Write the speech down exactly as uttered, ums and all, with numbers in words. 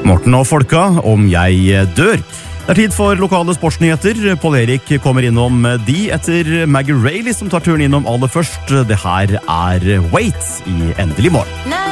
Morten og Folka, om jeg dør. Det er tid for lokale sportsnyheter. Paul Erik kommer innom de etter Maggie Rayleigh som tar turen innom aller først. Det her er Wait i Endelig morgen.